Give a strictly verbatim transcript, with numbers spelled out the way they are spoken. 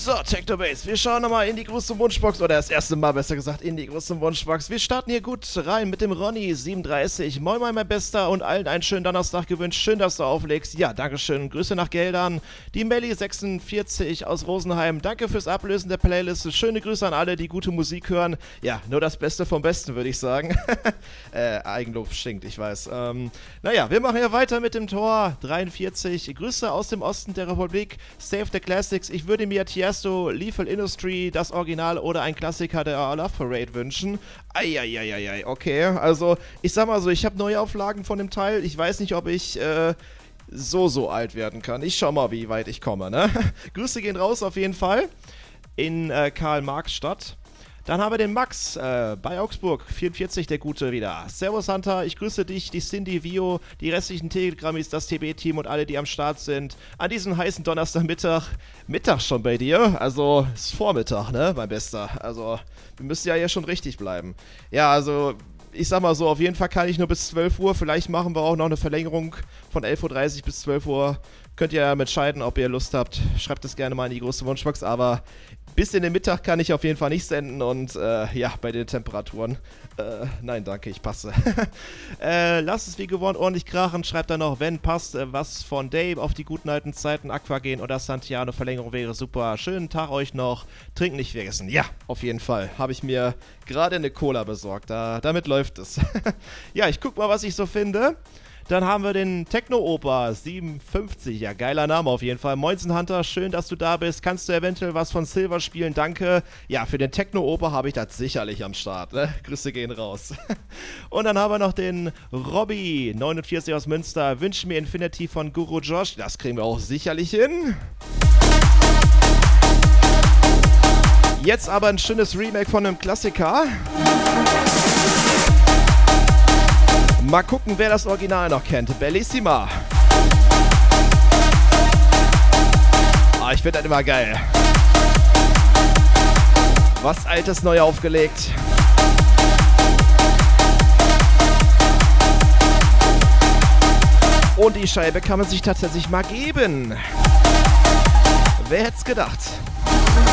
So, Technobase, wir schauen nochmal in die große Wunschbox, oder das erste Mal besser gesagt in die große Wunschbox. Wir starten hier gut rein mit dem Ronny siebenunddreißig. Moin moin mein Bester und allen einen schönen Donnerstag gewünscht. Schön, dass du auflegst. Ja, dankeschön. Grüße nach Geldern. Die Melli sechsundvierzig aus Rosenheim. Danke fürs Ablösen der Playlist. Schöne Grüße an alle, die gute Musik hören. Ja, nur das Beste vom Besten, würde ich sagen. äh, Eigenlob stinkt, ich weiß. Ähm, naja, wir machen hier weiter mit dem Tor dreiundvierzig. Grüße aus dem Osten der Republik. Save the Classics. Ich würde mir Tiesto, Lethal Industry, das Original oder ein Klassiker der Love Parade wünschen. Eieieiei, okay. Also, ich sag mal so, ich habe Neuauflagen von dem Teil. Ich weiß nicht, ob ich äh, so, so alt werden kann. Ich schau mal, wie weit ich komme, ne? Grüße gehen raus auf jeden Fall in äh, Karl-Marx-Stadt. Dann haben wir den Max äh, bei Augsburg, vierundvierzig, der Gute wieder. Servus Hunter, ich grüße dich, die Cindy, Vio, die restlichen Telegrammis, das T B-Team und alle, die am Start sind. An diesem heißen Donnerstagmittag, Mittag schon bei dir, also ist Vormittag, ne, mein Bester. Also, wir müssen ja hier schon richtig bleiben. Ja, also, ich sag mal so, auf jeden Fall kann ich nur bis zwölf Uhr, vielleicht machen wir auch noch eine Verlängerung von elf Uhr dreißig bis zwölf Uhr. Könnt ihr ja entscheiden, ob ihr Lust habt. Schreibt es gerne mal in die große Wunschbox, aber bis in den Mittag kann ich auf jeden Fall nicht senden und äh, ja, bei den Temperaturen, äh, nein, danke, ich passe. äh, lasst es wie gewohnt ordentlich krachen, schreibt dann noch, wenn passt, äh, was von Dave auf die guten alten Zeiten, Aquagen oder Santiano Verlängerung wäre super. Schönen Tag euch noch, trinken nicht vergessen. Ja, auf jeden Fall, habe ich mir gerade eine Cola besorgt, da, damit läuft es. Ja, ich guck mal, was ich so finde. Dann haben wir den Techno-Opa siebenundfünfzig. Ja, geiler Name auf jeden Fall. Moinsen Hunter, schön, dass du da bist. Kannst du eventuell was von Silver spielen? Danke. Ja, für den Techno-Opa habe ich das sicherlich am Start. Ne? Grüße gehen raus. Und dann haben wir noch den Robby neunundvierzig aus Münster. Wünsche mir Infinity von Guru Josh. Das kriegen wir auch sicherlich hin. Jetzt aber ein schönes Remake von einem Klassiker. Mal gucken, wer das Original noch kennt. Bellissima. Ah, ich finde das immer geil. Was Altes neu aufgelegt. Und die Scheibe kann man sich tatsächlich mal geben. Wer hätte es gedacht?